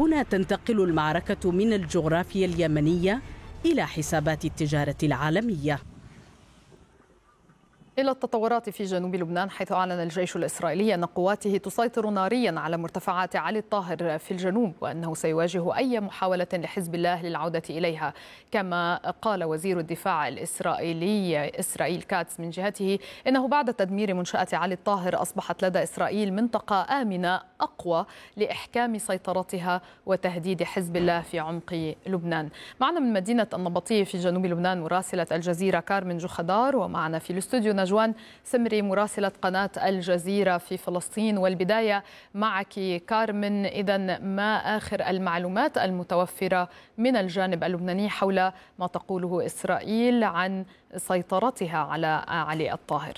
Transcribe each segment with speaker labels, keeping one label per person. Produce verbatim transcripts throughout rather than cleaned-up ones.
Speaker 1: هنا تنتقل المعركة من الجغرافيا اليمنية إلى حسابات التجارة العالمية.
Speaker 2: إلى التطورات في جنوب لبنان، حيث أعلن الجيش الإسرائيلي أن قواته تسيطر ناريا على مرتفعات علي الطاهر في الجنوب، وأنه سيواجه أي محاولة لحزب الله للعودة إليها. كما قال وزير الدفاع الإسرائيلي إسرائيل كاتس من جهته إنه بعد تدمير منشأة علي الطاهر أصبحت لدى إسرائيل منطقة آمنة أقوى لإحكام سيطرتها وتهديد حزب الله في عمق لبنان. معنا من مدينة النبطية في جنوب لبنان مراسلة الجزيرة كارمن جوخدار، ومعنا في الاستوديو نجوان سمري مراسلة قناة الجزيرة في فلسطين. والبداية معك كارمن، إذن ما آخر المعلومات المتوفرة من الجانب اللبناني حول ما تقوله إسرائيل عن سيطرتها على علي الطاهر؟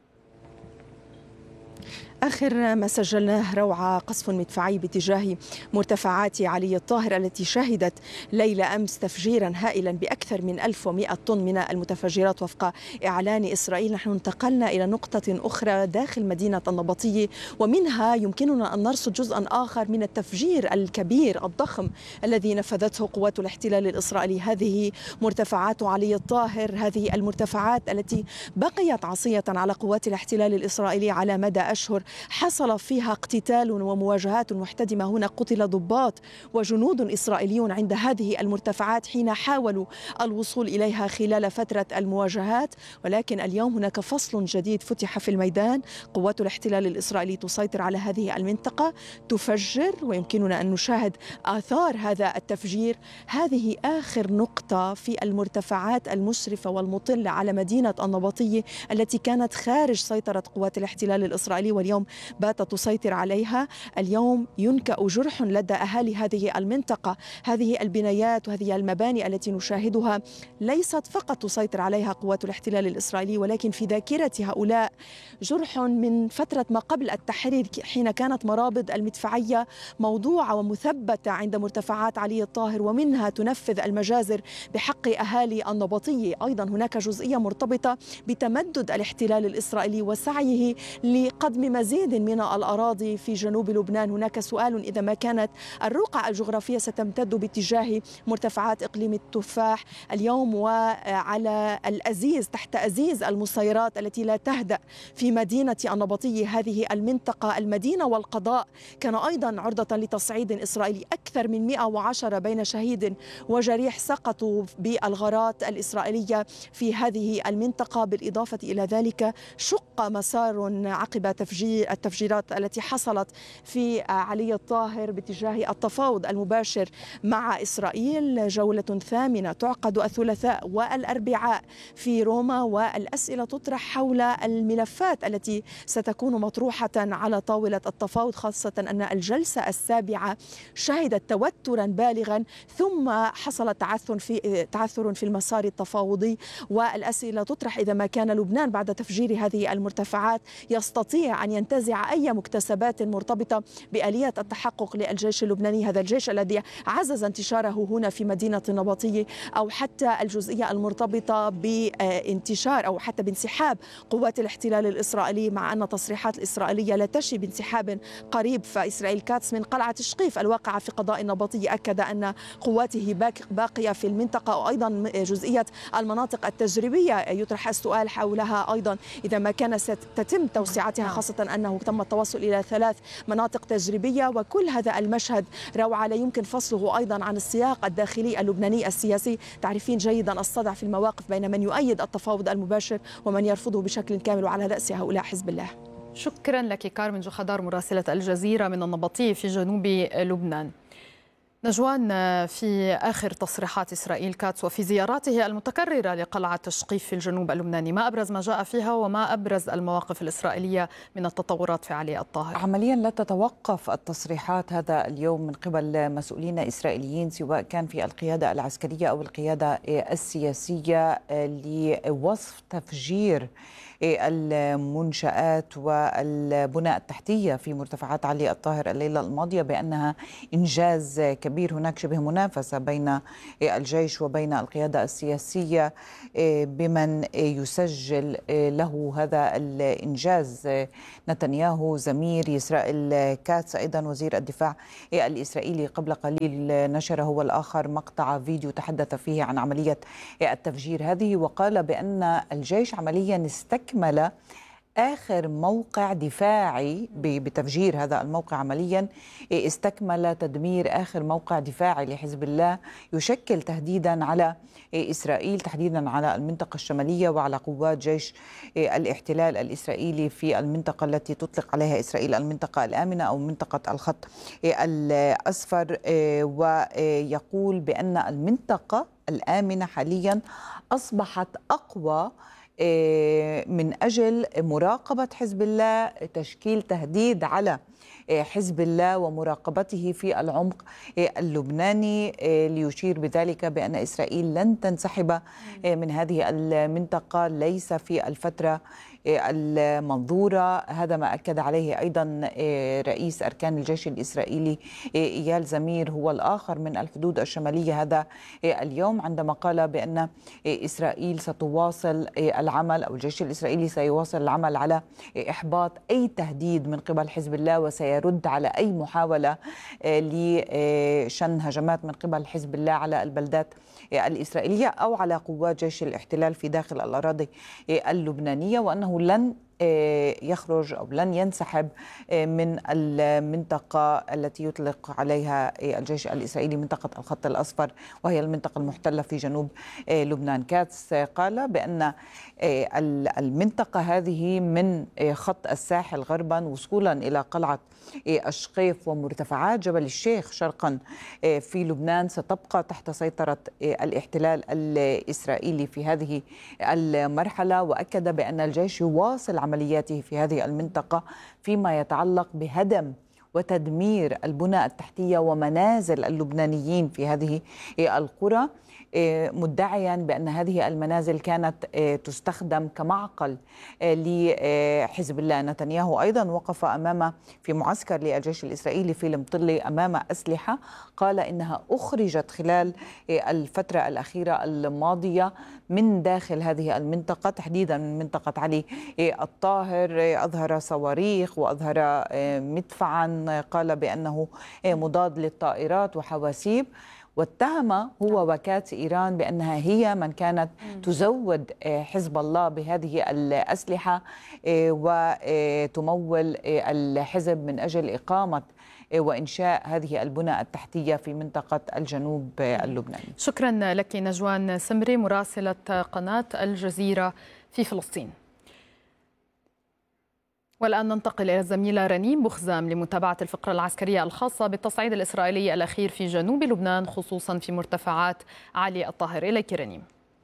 Speaker 3: آخر ما سجلناه روعة قصف مدفعي باتجاه مرتفعات علي الطاهر التي شهدت ليلة أمس تفجيرا هائلا بأكثر من ألف ومئة طن من المتفجرات وفق إعلان إسرائيل. نحن انتقلنا إلى نقطة أخرى داخل مدينة النبطية، ومنها يمكننا أن نرصد جزءا آخر من التفجير الكبير الضخم الذي نفذته قوات الاحتلال الإسرائيلي. هذه مرتفعات علي الطاهر، هذه المرتفعات التي بقيت عصية على قوات الاحتلال الإسرائيلي على مدى أشهر، حصل فيها اقتتال ومواجهات محتدمة. هنا قتل ضباط وجنود إسرائيليون عند هذه المرتفعات حين حاولوا الوصول إليها خلال فترة المواجهات، ولكن اليوم هناك فصل جديد فتح في الميدان. قوات الاحتلال الإسرائيلي تسيطر على هذه المنطقة، تفجر، ويمكننا أن نشاهد آثار هذا التفجير. هذه آخر نقطة في المرتفعات المشرفة والمطلة على مدينة النبطية التي كانت خارج سيطرة قوات الاحتلال الإسرائيلي، واليوم باتت تسيطر عليها. اليوم ينكأ جرح لدى أهالي هذه المنطقة. هذه البنايات وهذه المباني التي نشاهدها ليست فقط تسيطر عليها قوات الاحتلال الإسرائيلي، ولكن في ذاكرة هؤلاء جرح من فترة ما قبل التحرير، حين كانت مرابط المدفعية موضوعة ومثبتة عند مرتفعات علي الطاهر، ومنها تنفذ المجازر بحق أهالي النبطية. أيضا هناك جزئية مرتبطة بتمدد الاحتلال الإسرائيلي وسعيه لقدم مزيد من الأراضي في جنوب لبنان. هناك سؤال: إذا ما كانت الرقعة الجغرافية ستمتد باتجاه مرتفعات إقليم التفاح اليوم وعلى الأزيز، تحت أزيز المسيرات التي لا تهدأ في مدينة النبطية، هذه المنطقة المدينة والقضاء كان أيضا عرضة لتصعيد إسرائيلي. أكثر من مئة وعشرة بين شهيد وجريح سقطوا بالغارات الإسرائيلية في هذه المنطقة. بالإضافة إلى ذلك شق مسار عقب تفجير التفجيرات التي حصلت في علي الطاهر باتجاه التفاوض المباشر مع إسرائيل. جولة ثامنة تعقد الثلاثاء والأربعاء في روما، والأسئلة تطرح حول الملفات التي ستكون مطروحة على طاولة التفاوض، خاصة أن الجلسة السابعة شهدت توترا بالغا، ثم حصل تعثر في تعثر في المسار التفاوضي. والأسئلة تطرح: إذا ما كان لبنان بعد تفجير هذه المرتفعات يستطيع أن ينتزع أي مكتسبات مرتبطة بآلية التحقق للجيش اللبناني، هذا الجيش الذي عزز انتشاره هنا في مدينة النبطية، أو حتى الجزئية المرتبطة بانتشار أو حتى بانسحاب قوات الاحتلال الإسرائيلي، مع أن تصريحات الإسرائيلية لا تشي بانسحاب قريب. فإسرائيل كاتس من قلعة شقيف الواقعة في قضاء النبطية أكد أن قواته باقية في المنطقة. وأيضا جزئية المناطق التجريبية يطرح السؤال حولها أيضا: إذا ما كان ستتم توسعتها، خاصة أنه تم التوصل إلى ثلاث مناطق تجريبية. وكل هذا المشهد روعة لا يمكن فصله أيضا عن السياق الداخلي اللبناني السياسي. تعرفين جيدا الصدع في المواقف بين من يؤيد التفاوض المباشر ومن يرفضه بشكل كامل، وعلى رأس هؤلاء حزب الله.
Speaker 2: شكرا لك كارمن جوخدار مراسلة الجزيرة من النبطية في جنوب لبنان. نجوان، في آخر تصريحات إسرائيل كاتس وفي زياراته المتكررة لقلعة تشقيف في الجنوب اللبناني، ما أبرز ما جاء فيها وما أبرز المواقف الإسرائيلية من التطورات في علي الطاهر؟
Speaker 4: عمليا لا تتوقف التصريحات هذا اليوم من قبل مسؤولين إسرائيليين، سواء كان في القيادة العسكرية أو القيادة السياسية، لوصف تفجير المنشآت والبناء التحتية في مرتفعات علي الطاهر الليلة الماضية بأنها إنجاز كبير. هناك شبه منافسة بين الجيش وبين القيادة السياسية بمن يسجل له هذا الإنجاز. نتنياهو زميل إسرائيل كاتس أيضا وزير الدفاع الإسرائيلي قبل قليل نشر هو الآخر مقطع فيديو تحدث فيه عن عملية التفجير هذه، وقال بأن الجيش عمليا استكمل آخر موقع دفاعي بتفجير هذا الموقع. عمليا استكمل تدمير آخر موقع دفاعي لحزب الله يشكل تهديدا على إسرائيل، تحديدا على المنطقة الشمالية وعلى قوات جيش الاحتلال الإسرائيلي في المنطقة التي تطلق عليها إسرائيل المنطقة الآمنة أو منطقة الخط الأصفر. ويقول بأن المنطقة الآمنة حاليا أصبحت أقوى من أجل مراقبة حزب الله، تشكيل تهديد على حزب الله ومراقبته في العمق اللبناني، ليشير بذلك بأن إسرائيل لن تنسحب من هذه المنطقة ليس في الفترة المنظورة. هذا ما أكد عليه أيضا رئيس أركان الجيش الإسرائيلي إيال زمير هو الآخر من الحدود الشمالية هذا اليوم، عندما قال بأن إسرائيل ستواصل العمل أو الجيش الإسرائيلي سيواصل العمل على إحباط أي تهديد من قبل حزب الله، وسيرد على أي محاولة لشن هجمات من قبل حزب الله على البلدات الإسرائيلية أو على قوات جيش الاحتلال في داخل الأراضي اللبنانية، وأنه لن يخرج أو لن ينسحب من المنطقة التي يطلق عليها الجيش الإسرائيلي منطقة الخط الأصفر، وهي المنطقة المحتلة في جنوب لبنان. كاتس قال بأن المنطقة هذه من خط الساحل غربا وصولا إلى قلعة الشقيف ومرتفعات جبل الشيخ شرقا في لبنان ستبقى تحت سيطرة الاحتلال الإسرائيلي في هذه المرحلة. وأكد بأن الجيش يواصل عملياته في هذه المنطقة فيما يتعلق بهدم وتدمير البنى التحتية ومنازل اللبنانيين في هذه القرى، مدعيا بأن هذه المنازل كانت تستخدم كمعقل لحزب الله. نتنياهو أيضا وقف أمام في معسكر للجيش الإسرائيلي في المطلي أمام أسلحة قال إنها أخرجت خلال الفترة الأخيرة الماضية من داخل هذه المنطقة، تحديدا من منطقة علي الطاهر. أظهر صواريخ وأظهر مدفعا قال بأنه مضاد للطائرات وحواسيب، واتهم هو وكالة إيران بأنها هي من كانت تزود حزب الله بهذه الأسلحة وتمول الحزب من أجل إقامة وإنشاء هذه البنى التحتية في منطقة الجنوب اللبناني.
Speaker 2: شكرا لك نجوان سمري مراسلة قناة الجزيرة في فلسطين. والآن ننتقل إلى الزميلة رنيم بخزام لمتابعة الفقرة العسكرية الخاصة بالتصعيد الإسرائيلي الأخير في جنوب لبنان خصوصا في مرتفعات علي الطاهر. إليك رنيم.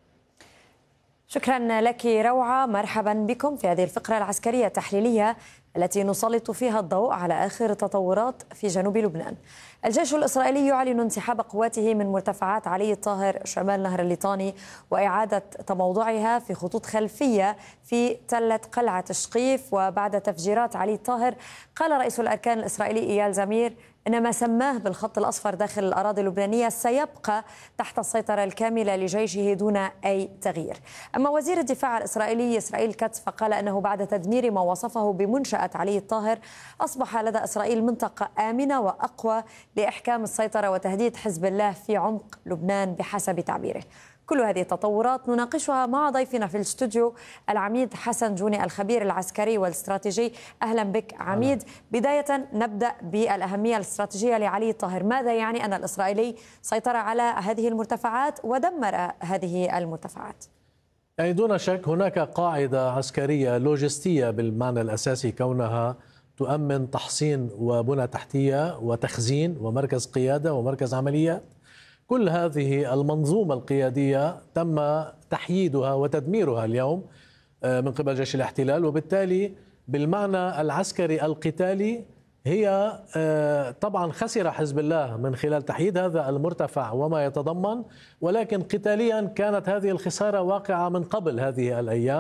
Speaker 5: شكرا لك روعة، مرحبا بكم في هذه الفقرة العسكرية التحليلية التي نسلط فيها الضوء على آخر التطورات في جنوب لبنان. الجيش الإسرائيلي يعلن انسحاب قواته من مرتفعات علي الطاهر شمال نهر الليطاني وإعادة تموضعها في خطوط خلفية في تلة قلعة شقيف. وبعد تفجيرات علي الطاهر قال رئيس الأركان الإسرائيلي إيال زمير إن ما سماه بالخط الأصفر داخل الأراضي اللبنانية سيبقى تحت السيطرة الكاملة لجيشه دون أي تغيير. أما وزير الدفاع الإسرائيلي إسرائيل كاتس فقال أنه بعد تدمير ما وصفه بمنشأة علي الطاهر أصبح لدى إسرائيل منطقة آمنة وأقوى لإحكام السيطرة وتهديد حزب الله في عمق لبنان بحسب تعبيره. كل هذه التطورات نناقشها مع ضيفنا في الاستوديو العميد حسن جوني الخبير العسكري والاستراتيجي. أهلا بك عميد. بداية نبدأ بالأهمية الاستراتيجية لعلي الطاهر. ماذا يعني أن الإسرائيلي سيطر على هذه المرتفعات ودمر هذه المرتفعات؟
Speaker 6: يعني دون شك هناك قاعدة عسكرية لوجستية بالمعنى الأساسي، كونها تؤمن تحصين وبنى تحتية وتخزين ومركز قيادة ومركز عمليات. كل هذه المنظومة القيادية تم تحييدها وتدميرها اليوم من قبل جيش الاحتلال، وبالتالي بالمعنى العسكري القتالي هي طبعا خسر حزب الله من خلال تحييد هذا المرتفع وما يتضمن، ولكن قتاليا كانت هذه الخسارة واقعة من قبل هذه الأيام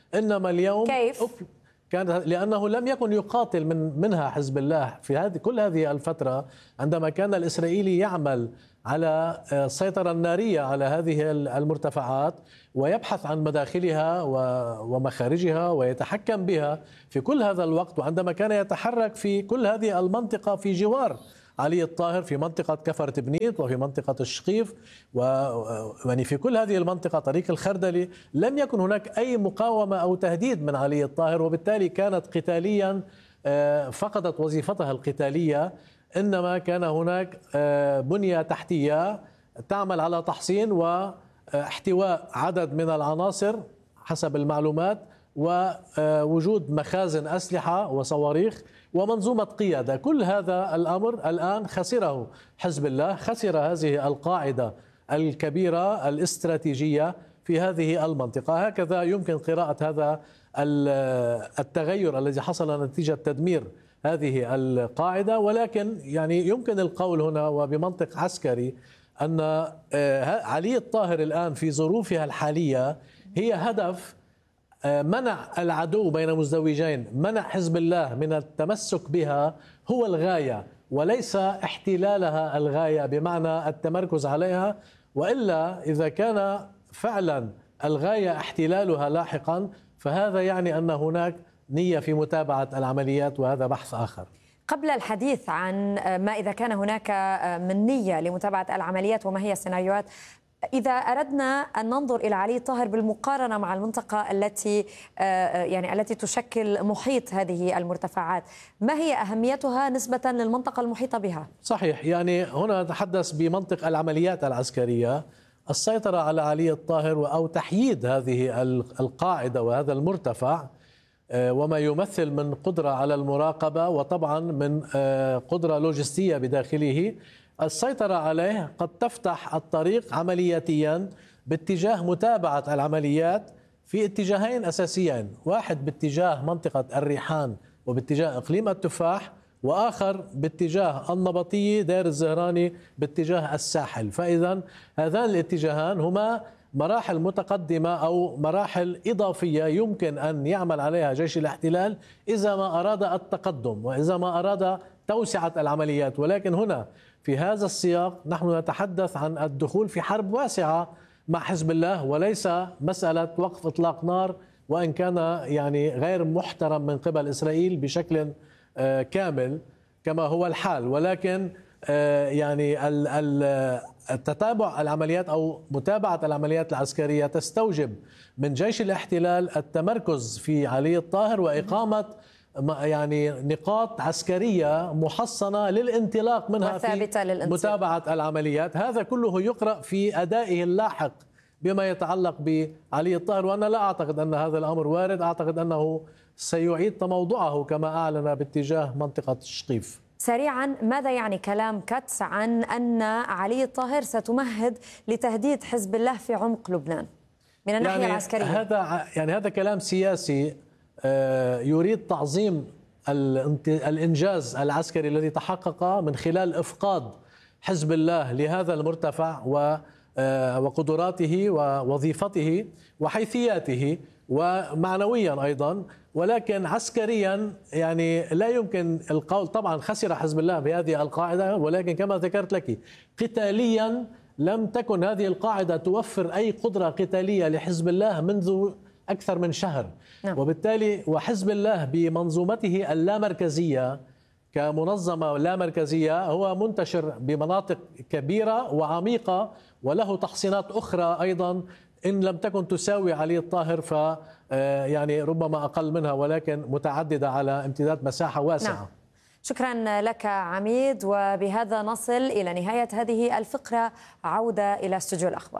Speaker 6: إنما اليوم
Speaker 5: كيف؟
Speaker 6: كان لأنه لم يكن يقاتل من منها حزب الله في هذه كل هذه الفترة، عندما كان الإسرائيلي يعمل على السيطرة النارية على هذه المرتفعات ويبحث عن مداخلها ومخارجها ويتحكم بها في كل هذا الوقت. وعندما كان يتحرك في كل هذه المنطقة في جوار علي الطاهر، في منطقة كفر تبنيت وفي منطقة الشقيف ويعني في كل هذه المنطقة طريق الخردلي، لم يكن هناك أي مقاومة أو تهديد من علي الطاهر، وبالتالي كانت قتاليا فقدت وظيفتها القتالية. إنما كان هناك بنية تحتية تعمل على تحصين واحتواء عدد من العناصر حسب المعلومات، ووجود مخازن أسلحة وصواريخ ومنظومة قيادة. كل هذا الأمر الآن خسره حزب الله، خسر هذه القاعدة الكبيرة الاستراتيجية في هذه المنطقة. هكذا يمكن قراءة هذا التغير الذي حصل نتيجة تدمير هذه القاعدة. ولكن يعني يمكن القول هنا وبمنطق عسكري أن علي الطاهر الآن في ظروفها الحالية هي هدف منع العدو بين مزدوجين، منع حزب الله من التمسك بها هو الغاية وليس احتلالها الغاية بمعنى التمركز عليها. وإلا إذا كان فعلا الغاية احتلالها لاحقا فهذا يعني أن هناك نية في متابعة العمليات، وهذا بحث آخر.
Speaker 5: قبل الحديث عن ما إذا كان هناك من نية لمتابعة العمليات وما هي السيناريوهات، إذا أردنا أن ننظر إلى علي الطاهر بالمقارنة مع المنطقة التي يعني التي تشكل محيط هذه المرتفعات، ما هي أهميتها نسبة للمنطقة المحيطة بها؟
Speaker 6: صحيح، يعني هنا نتحدث بمنطق العمليات العسكرية. السيطرة على علي الطاهر أو تحييد هذه القاعدة وهذا المرتفع وما يمثل من قدرة على المراقبة وطبعا من قدرة لوجستية بداخله، السيطرة عليه قد تفتح الطريق عملياتيا باتجاه متابعة العمليات في اتجاهين أساسيين، واحد باتجاه منطقة الريحان وباتجاه إقليم التفاح، وآخر باتجاه النبطية دير الزهراني باتجاه الساحل. فإذا هذان الاتجاهان هما مراحل متقدمة أو مراحل إضافية يمكن أن يعمل عليها جيش الاحتلال إذا ما أراد التقدم وإذا ما أراد توسعة العمليات. ولكن هنا في هذا السياق نحن نتحدث عن الدخول في حرب واسعة مع حزب الله، وليس مسألة وقف إطلاق نار، وإن كان يعني غير محترم من قبل إسرائيل بشكل كامل كما هو الحال. ولكن يعني التتابع العمليات أو متابعة العمليات العسكرية تستوجب من جيش الاحتلال التمركز في علي الطاهر وإقامة يعني نقاط عسكرية محصنة للانطلاق منها في متابعة العمليات. هذا كله يقرأ في أدائه اللاحق بما يتعلق بعلي الطاهر، وأنا لا أعتقد أن هذا الأمر وارد، أعتقد أنه سيعيد تموضعه كما أعلن باتجاه منطقة الشقيف.
Speaker 5: سريعا، ماذا يعني كلام كاتس عن أن علي الطاهر ستمهد لتهديد حزب الله في عمق لبنان من الناحية يعني العسكرية؟
Speaker 6: هذا يعني هذا كلام سياسي يريد تعظيم الإنجاز العسكري الذي تحقق من خلال إفقاد حزب الله لهذا المرتفع وقدراته ووظيفته وحيثياته ومعنويا أيضا. ولكن عسكريا يعني لا يمكن القول. طبعا خسر حزب الله بهذه القاعدة، ولكن كما ذكرت لك قتاليا لم تكن هذه القاعدة توفر أي قدرة قتالية لحزب الله منذ أكثر من شهر. نعم. وبالتالي وحزب الله بمنظومته اللامركزية كمنظمة لا مركزية هو منتشر بمناطق كبيرة وعميقة، وله تحصينات أخرى أيضا إن لم تكن تساوي علي الطاهر ف يعني ربما أقل منها، ولكن متعددة على امتداد مساحة واسعة.
Speaker 5: نعم. شكرا لك عميد، وبهذا نصل إلى نهاية هذه الفقرة. عودة إلى استوديو الأخبار.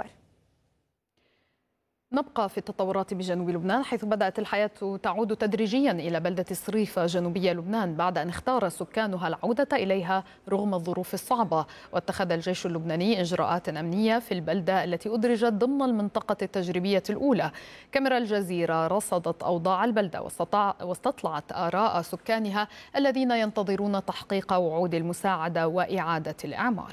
Speaker 2: نبقى في التطورات بجنوب لبنان، حيث بدأت الحياة تعود تدريجيا إلى بلدة صريفة جنوبية لبنان بعد أن اختار سكانها العودة إليها رغم الظروف الصعبة. واتخذ الجيش اللبناني إجراءات أمنية في البلدة التي أدرجت ضمن المنطقة التجريبية الأولى. كاميرا الجزيرة رصدت أوضاع البلدة واستطلعت آراء سكانها الذين ينتظرون تحقيق وعود المساعدة وإعادة الإعمار.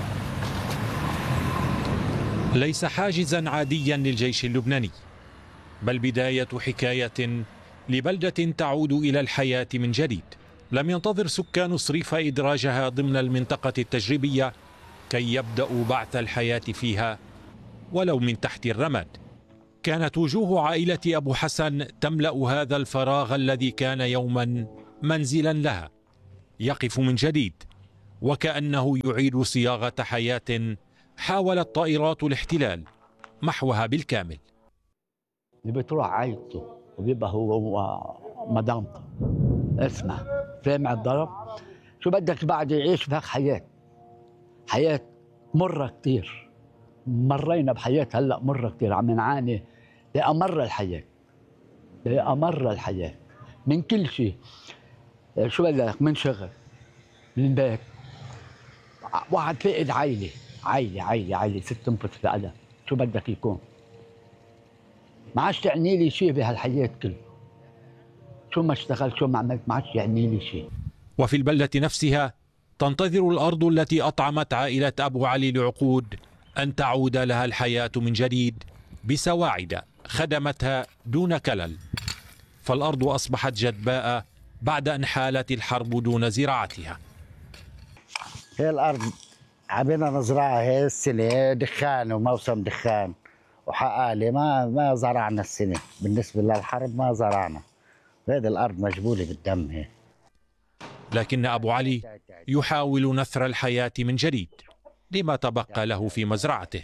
Speaker 7: ليس حاجزا عاديا للجيش اللبناني، بل بداية حكاية لبلدة تعود إلى الحياة من جديد. لم ينتظر سكان صريفة إدراجها ضمن المنطقة التجريبية كي يبدأوا بعث الحياة فيها ولو من تحت الرماد. كانت وجوه عائلة أبو حسن تملأ هذا الفراغ الذي كان يوما منزلا لها. يقف من جديد وكأنه يعيد صياغة حياة حاولت طائرات الاحتلال محوها بالكامل.
Speaker 8: اللي بتروح عائلته وبيبقى هو ومدامته. اسمع، سامع الضرب؟ شو بدك بعد يعيش بهاك حياة؟ حياة مرة كتير. مرينا بحياة هلا مرة كتير، عم نعاني لأمر الحياة. لأمر الحياة من كل شيء. شو بدك؟ من شغل، من بيت. واحد فقد عائلة، عائلة عائلة عائلة ست انفس لألم، شو بدك يكون؟ ما عادش تعني لي شيء بهالحياة كله. شو ما اشتغلت شو ما عملت ما عادش يعني لي شيء.
Speaker 7: وفي البلدة نفسها تنتظر الأرض التي أطعمت عائلة أبو علي لعقود أن تعود لها الحياة من جديد بسواعد خدمتها دون كلل. فالأرض أصبحت جدباء بعد أن حالت الحرب دون زراعتها.
Speaker 8: هي الأرض عبينا نزرعها هي السنة دخان وموسم دخان وحقالي ما ما زرعنا السنة. بالنسبة للحرب ما زرعنا. هذه الأرض مجبولة بالدم هي.
Speaker 7: لكن أبو علي يحاول نثر الحياة من جديد لما تبقى له في مزرعته.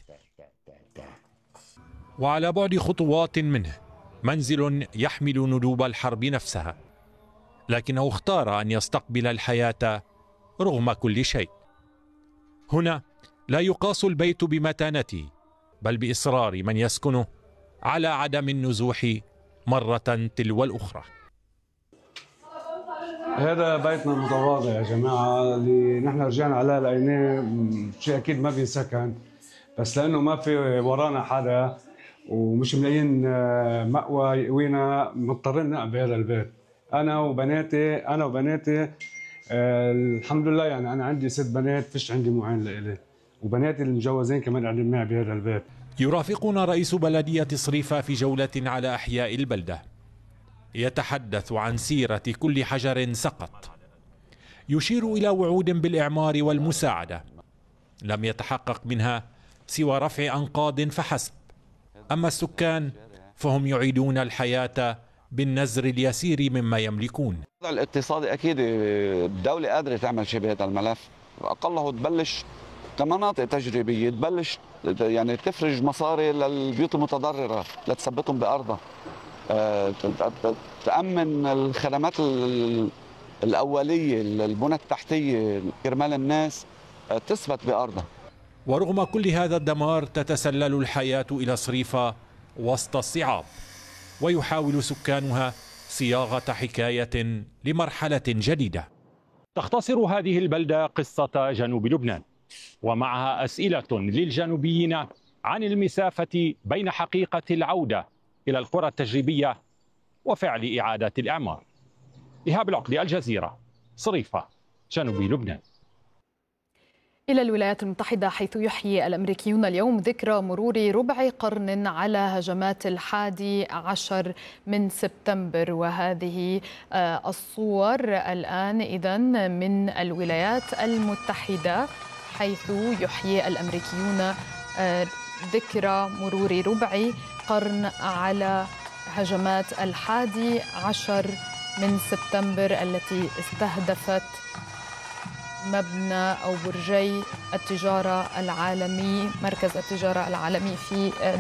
Speaker 7: وعلى بعد خطوات منه منزل يحمل ندوب الحرب نفسها، لكنه اختار أن يستقبل الحياة رغم كل شيء. هنا لا يقاس البيت بمتانته بل بإصرار من يسكنه على عدم النزوح مرة تلو الأخرى.
Speaker 9: هذا بيتنا المتواضع يا جماعة اللي نحن رجعنا عليه لقيناه شيء أكيد ما بينسكن، بس لأنه ما في ورانا حدا ومش ملاقيين مأوى يقوينا مضطرين نقعد بهذا البيت. أنا وبناتي أنا وبناتي آه الحمد لله، يعني أنا عندي ست بنات فيش عندي معين لإلي، وبناتي المجوزين كمان قاعدين معي بهذا البيت.
Speaker 7: يرافقنا رئيس بلدية صريفة في جولة على أحياء البلدة، يتحدث عن سيرة كل حجر سقط، يشير إلى وعود بالإعمار والمساعدة لم يتحقق منها سوى رفع أنقاض فحسب. أما السكان فهم يعيدون الحياة بالنزر اليسير مما يملكون.
Speaker 10: الاقتصادي أكيد الدولة قادرة تعمل شيء بهذا الملف، أقله تبلش كمناطق تجريبية تبلش يعني تفرج مصاري للبيوت المتضررة لتثبتهم بأرضها، تأمن الخدمات الأولية البنى التحتية كرمال الناس تثبت بأرضها.
Speaker 7: ورغم كل هذا الدمار تتسلل الحياة إلى صريفة وسط الصعاب، ويحاول سكانها صياغة حكاية لمرحلة جديدة.
Speaker 11: تختصر هذه البلدة قصة جنوب لبنان، ومعها أسئلة للجنوبيين عن المسافة بين حقيقة العودة إلى القرى التجريبية وفعل إعادة الإعمار. إيهاب العقدي، الجزيرة، صريفة، جنوب لبنان.
Speaker 2: إلى الولايات المتحدة، حيث يحيي الأمريكيون اليوم ذكرى مرور ربع قرن على هجمات الحادي عشر من سبتمبر. وهذه الصور الآن إذن من الولايات المتحدة، حيث يحيي الأمريكيون ذكرى مرور ربع قرن على هجمات الحادي عشر من سبتمبر التي استهدفت مبنى أو برجي التجارة العالمي، مركز التجارة العالمي في